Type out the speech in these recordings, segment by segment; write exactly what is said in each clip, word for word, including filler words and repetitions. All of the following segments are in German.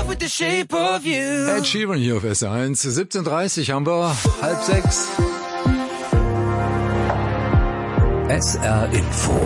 love with the shape of you. Ed Sheeran hier auf S eins. siebzehn Uhr dreißig haben wir, halb sechs. S R Info.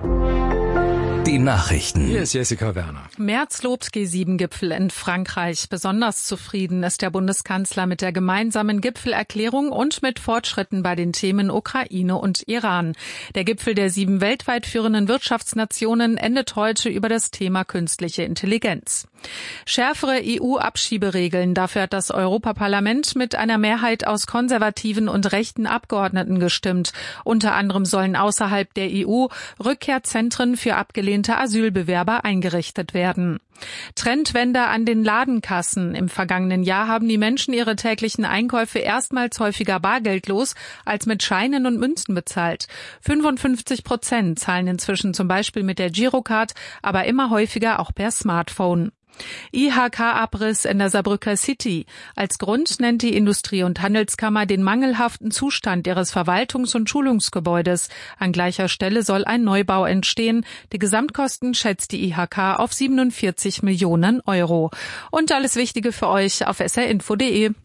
Die Nachrichten. Hier ist Jessica Werner. Merz lobt G sieben Gipfel in Frankreich. Besonders zufrieden ist der Bundeskanzler mit der gemeinsamen Gipfelerklärung und mit Fortschritten bei den Themen Ukraine und Iran. Der Gipfel der sieben weltweit führenden Wirtschaftsnationen endet heute über das Thema künstliche Intelligenz. Schärfere E U-Abschieberegeln. Dafür hat das Europaparlament mit einer Mehrheit aus konservativen und rechten Abgeordneten gestimmt. Unter anderem sollen außerhalb der E U Rückkehrzentren für abgelehnte Asylbewerber eingerichtet werden. Trendwende an den Ladenkassen. Im vergangenen Jahr haben die Menschen ihre täglichen Einkäufe erstmals häufiger bargeldlos als mit Scheinen und Münzen bezahlt. fünfundfünfzig Prozent zahlen inzwischen zum Beispiel mit der Girocard, aber immer häufiger auch per Smartphone. I H K-Abriss in der Saarbrücker City. Als Grund nennt die Industrie- und Handelskammer den mangelhaften Zustand ihres Verwaltungs- und Schulungsgebäudes. An gleicher Stelle soll ein Neubau entstehen. Die Gesamtkosten schätzt die I H K auf siebenundvierzig Millionen Euro. Und alles Wichtige für euch auf s r info punkt d e.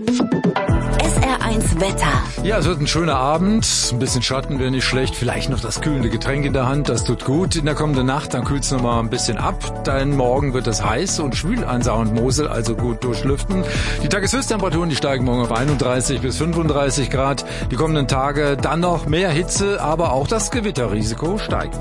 S R eins Wetter. Ja, es wird ein schöner Abend. Ein bisschen Schatten wäre nicht schlecht. Vielleicht noch das kühlende Getränk in der Hand. Das tut gut. In der kommenden Nacht, dann kühlt es nochmal ein bisschen ab. Dann morgen wird es heiß und schwül an Saar und Mosel, also gut durchlüften. Die Tageshöchsttemperaturen, die steigen morgen auf einunddreißig bis fünfunddreißig Grad. Die kommenden Tage dann noch mehr Hitze, aber auch das Gewitterrisiko steigt.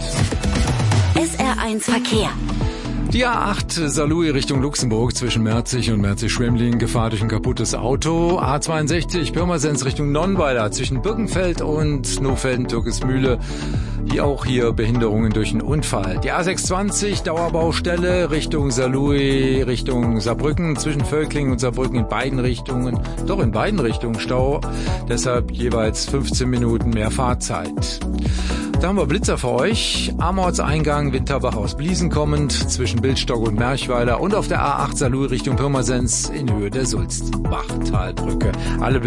S R eins Verkehr. Die A acht Saarlouis Richtung Luxemburg zwischen Merzig und Merzig-Schwemmling, Gefahr durch ein kaputtes Auto. A zweiundsechzig Pirmasens Richtung Nonnweiler zwischen Birkenfeld und Nofelden-Türkesmühle. Hier auch hier Behinderungen durch einen Unfall. Die A sechshundertzwanzig Dauerbaustelle Richtung Saarlouis, Richtung Saarbrücken, zwischen Völklingen und Saarbrücken in beiden Richtungen, doch in beiden Richtungen Stau. Deshalb jeweils fünfzehn Minuten mehr Fahrzeit. Da haben wir Blitzer für euch. Am Ortseingang Winterbach aus Bliesen kommend, zwischen Bildstock und Merchweiler und auf der A acht Saarlouis Richtung Pirmasens in Höhe der Sulzbachtalbrücke. Alle